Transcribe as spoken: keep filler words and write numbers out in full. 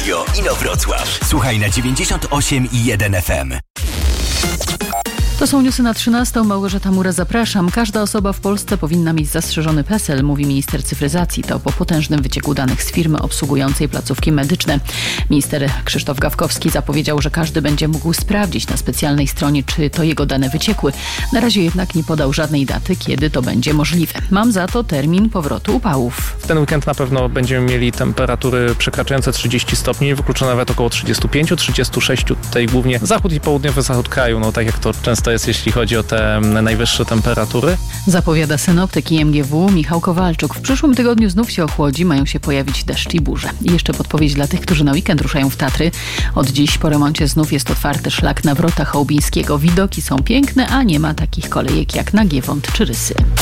Radio Inowrocław. Słuchaj na dziewięćdziesiąt osiem i jeden F M. To są newsy na trzynastą. Małgorzata Mura, zapraszam. Każda osoba w Polsce powinna mieć zastrzeżony PESEL, mówi minister cyfryzacji. To po potężnym wycieku danych z firmy obsługującej placówki medyczne. Minister Krzysztof Gawkowski zapowiedział, że każdy będzie mógł sprawdzić na specjalnej stronie, czy to jego dane wyciekły. Na razie jednak nie podał żadnej daty, kiedy to będzie możliwe. Mam za to termin powrotu upałów. W ten weekend na pewno będziemy mieli temperatury przekraczające trzydzieści stopni, wykluczone nawet około trzydzieści pięć trzydzieści sześć. Tutaj głównie zachód i południowy zachód kraju, no tak jak to często jest, jeśli chodzi o te najwyższe temperatury. Zapowiada synoptyk I M G W Michał Kowalczuk. W przyszłym tygodniu znów się ochłodzi, mają się pojawić deszcz i burze. I jeszcze podpowiedź dla tych, którzy na weekend ruszają w Tatry. Od dziś po remoncie znów jest otwarty szlak na Wrota Chałubińskiego. Widoki są piękne, a nie ma takich kolejek jak na Giewont czy Rysy.